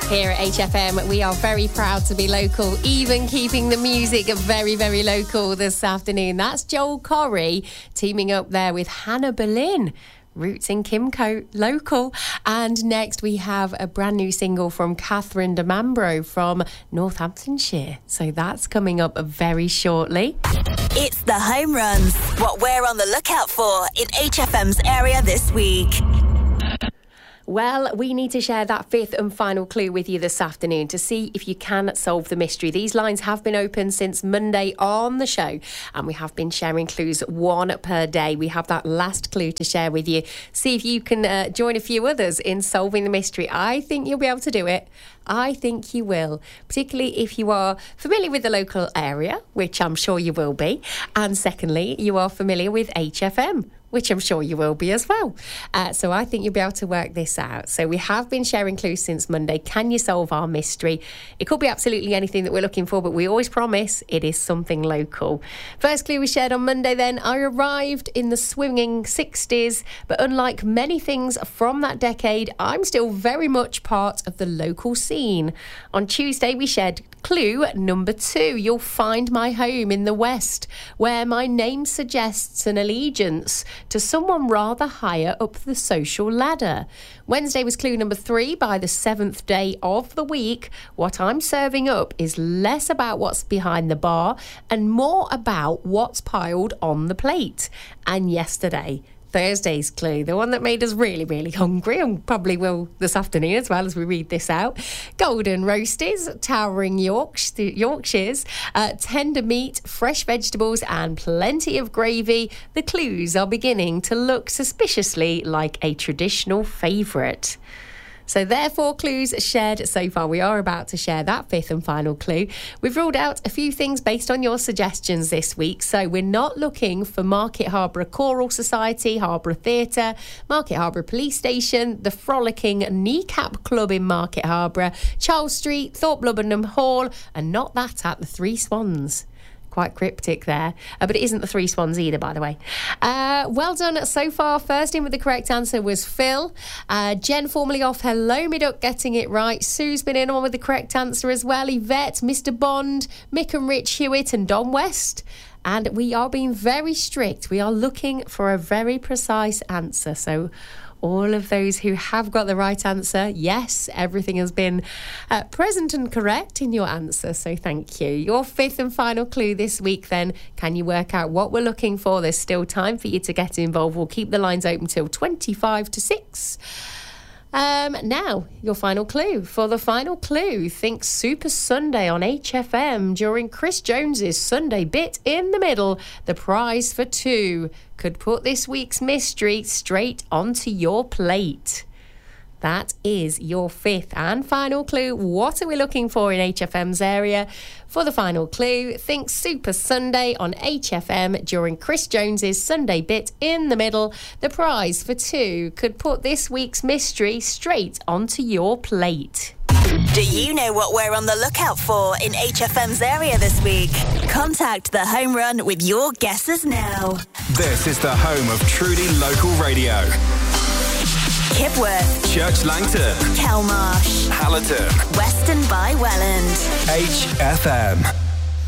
Here at HFM, we are very proud to be local, even keeping the music very, very local this afternoon. That's Joel Corry teaming up there with Hannah Boleyn. Roots in Kimco, local. And next we have a brand new single from Catherine de Mambro from Northamptonshire. So that's coming up very shortly. It's the home runs, what we're on the lookout for in HFM's area this week. Well, we need to share that fifth and final clue with you this afternoon to see if you can solve the mystery. These lines have been open since Monday on the show, and we have been sharing clues one per day. We have that last clue to share with you. See if you can join a few others in solving the mystery. I think you'll be able to do it. I think you will, particularly if you are familiar with the local area, which I'm sure you will be. And secondly, you are familiar with HFM, which I'm sure you will be as well. So I think you'll be able to work this out. So we have been sharing clues since Monday. Can you solve our mystery? It could be absolutely anything that we're looking for, but we always promise it is something local. First clue we shared on Monday then, I arrived in the swinging 60s, but unlike many things from that decade, I'm still very much part of the local scene. On Tuesday we shared clue number 2. You'll find my home in the West, where my name suggests an allegiance to someone rather higher up the social ladder. Wednesday was clue number 3. By the 7th day of the week, what I'm serving up is less about what's behind the bar and more about what's piled on the plate. And yesterday, Thursday's clue, the one that made us really, really hungry, and probably will this afternoon as well as we read this out. Golden roasties, towering Yorkshires, tender meat, fresh vegetables and plenty of gravy. The clues are beginning to look suspiciously like a traditional favourite. So therefore, clues shared so far. We are about to share that fifth and final clue. We've ruled out a few things based on your suggestions this week. So we're not looking for Market Harborough Choral Society, Harborough Theatre, Market Harborough Police Station, the Frolicking Kneecap Club in Market Harborough, Charles Street, Thorpe Lubbenham Hall, and not that at the Three Swans. Quite cryptic there, but it isn't the Three Swans either, by the way. Well done so far. First in with the correct answer was Phil. Jen, formerly off Hello Me Duck, getting it right. Sue's been in on with the correct answer as well. Yvette, Mr Bond, Mick and Rich Hewitt and Don West. And we are being very strict. We are looking for a very precise answer. So all of those who have got the right answer, yes, everything has been present and correct in your answer, so thank you. Your fifth and final clue this week then, can you work out what we're looking for? There's still time for you to get involved. We'll keep the lines open till 25 to 6. Now, your final clue. For the final clue, think Super Sunday on HFM during Chris Jones's Sunday Bit in the Middle. The prize for 2 could put this week's mystery straight onto your plate. That is your fifth and final clue. What are we looking for in HFM's area? For the final clue, think Super Sunday on HFM during Chris Jones's Sunday Bit in the Middle. The prize for 2 could put this week's mystery straight onto your plate. Do you know what we're on the lookout for in HFM's area this week? Contact the Home Run with your guesses now. This is the home of truly local radio. Kipworth, Church Langton, Kelmarsh, Hallerton, Weston by Welland. HFM.